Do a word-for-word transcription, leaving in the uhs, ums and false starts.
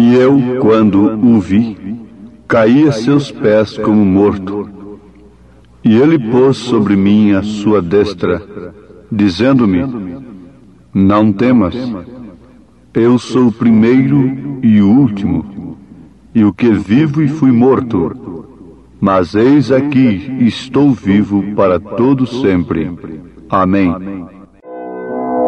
E eu, quando o vi, caí a seus pés como morto. E ele pôs sobre mim a sua destra, dizendo-me: não temas, eu sou o primeiro e o último, e o que vivo e fui morto, mas eis aqui estou vivo para todo sempre. Amém.